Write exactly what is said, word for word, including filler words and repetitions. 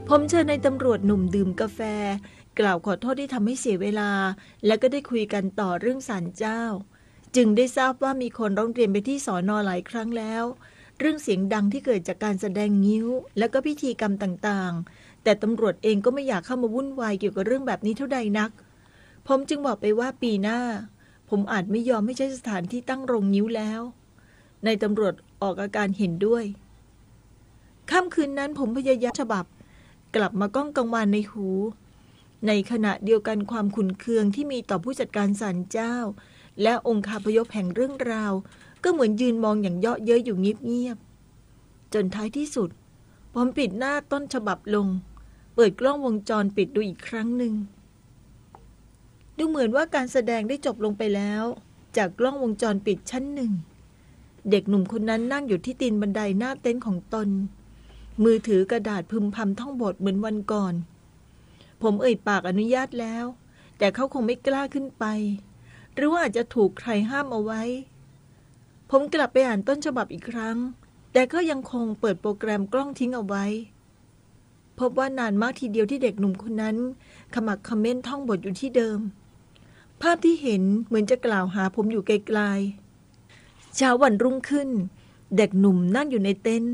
ผมเชิญนายตำรวจหนุ่มดื่มกาแฟกล่าวขอโทษที่ทำให้เสียเวลาและก็ได้คุยกันต่อเรื่องศาลเจ้าจึงได้ทราบว่ามีคนร้องเรียนไปที่สน.หลายครั้งแล้วเรื่องเสียงดังที่เกิดจากการแสดงงิ้วและก็พิธีกรรมต่างๆแต่ตำรวจเองก็ไม่อยากเข้ามาวุ่นวายเกี่ยวกับเรื่องแบบนี้เท่าใดนักผมจึงบอกไปว่าปีหน้าผมอาจไม่ยอมไม่ใช้สถานที่ตั้งโรงงิ้วแล้วนายตำรวจออกอาการเห็นด้วยค่ำคืนนั้นผมพยายามฉบับกลับมาก้องกังวานในหูในขณะเดียวกันความขุ่นเคืองที่มีต่อผู้จัดการศาลเจ้าและองค์คาพยพแห่งเรื่องราวก็เหมือนยืนมองอย่างเยาะเย้ยอยู่เงียบๆจนท้ายที่สุดผมปิดหน้าต้นฉบับลงเปิดกล้องวงจรปิดดูอีกครั้งหนึ่งดูเหมือนว่าการแสดงได้จบลงไปแล้วจากกล้องวงจรปิดชั้นหนึ่งเด็กหนุ่มคนนั้นนั่งอยู่ที่ตีนบันไดหน้าเต็นท์ของตนมือถือกระดาษพึมพำท่องบทเหมือนวันก่อนผมเอ่ยปากอนุญาตแล้วแต่เขาคงไม่กล้าขึ้นไปหรือว่าอาจจะถูกใครห้ามเอาไว้ผมกลับไปอ่านต้นฉบับอีกครั้งแต่ก็ยังคงเปิดโปรแกรมกล้องทิ้งเอาไว้พบว่านานมากทีเดียวที่เด็กหนุ่มคนนั้นขมักเขม้นท่องบทอยู่ที่เดิมภาพที่เห็นเหมือนจะกล่าวหาผมอยู่ไกลๆเช้าวันรุ่งขึ้นเด็กหนุ่มนั่งอยู่ในเต็นท์